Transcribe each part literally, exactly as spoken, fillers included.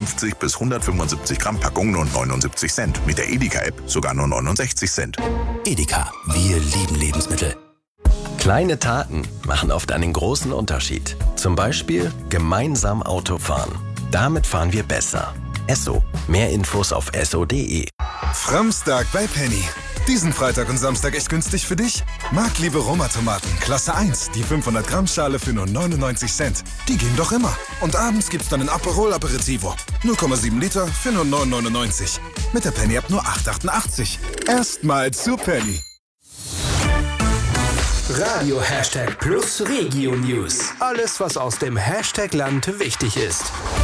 fünfzig bis hundertfünfundsiebzig Gramm Packung nur neunundsiebzig Cent. Mit der Edeka-App sogar nur neunundsechzig Cent. Edeka, wir lieben Lebensmittel. Kleine Taten machen oft einen großen Unterschied. Zum Beispiel gemeinsam Auto fahren. Damit fahren wir besser. Esso. Mehr Infos auf esso punkt de. Framstag bei Penny. Diesen Freitag und Samstag echt günstig für dich? Marktliebe Roma-Tomaten, Klasse eins, die fünfhundert Gramm Schale für nur neunundneunzig Cent. Die gehen doch immer. Und abends gibt's dann ein Aperol Aperitivo. null Komma sieben Liter für nur neun neunundneunzig. Mit der Penny-App nur acht achtundachtzig. Erstmal zu Penny. Radio Hashtag Plus Regio News. Alles, was aus dem Hashtag-Land wichtig ist.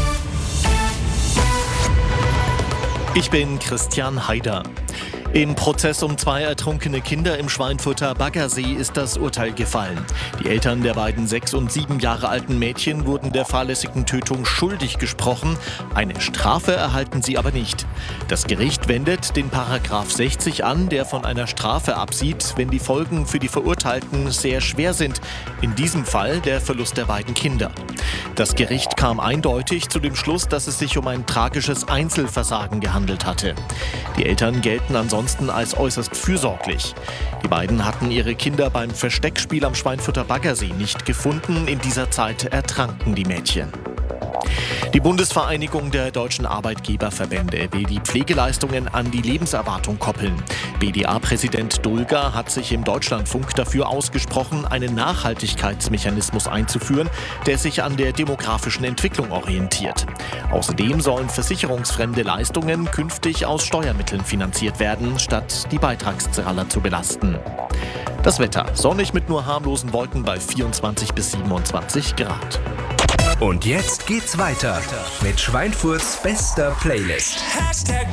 Ich bin Christian Haider. Im Prozess um zwei ertrunkene Kinder im Schweinfurter Baggersee ist das Urteil gefallen. Die Eltern der beiden sechs und sieben Jahre alten Mädchen wurden der fahrlässigen Tötung schuldig gesprochen. Eine Strafe erhalten sie aber nicht. Das Gericht wendet den Paragraph sechzig an, der von einer Strafe absieht, wenn die Folgen für die Verurteilten sehr schwer sind. In diesem Fall der Verlust der beiden Kinder. Das Gericht kam eindeutig zu dem Schluss, dass es sich um ein tragisches Einzelversagen gehandelt hatte. Die Eltern gelten ansonsten als äußerst fürsorglich. Die beiden hatten ihre Kinder beim Versteckspiel am Schweinfurter Baggersee nicht gefunden. In dieser Zeit ertranken die Mädchen. Die Bundesvereinigung der deutschen Arbeitgeberverbände will die Pflegeleistungen an die Lebenserwartung koppeln. B D A-Präsident Dulger hat sich im Deutschlandfunk dafür ausgesprochen, einen Nachhaltigkeitsmechanismus einzuführen, der sich an der demografischen Entwicklung orientiert. Außerdem sollen versicherungsfremde Leistungen künftig aus Steuermitteln finanziert werden, statt die Beitragszahler zu belasten. Das Wetter: sonnig mit nur harmlosen Wolken bei vierundzwanzig bis siebenundzwanzig Grad. Und jetzt geht's weiter mit Schweinfurts bester Playlist. Hashtag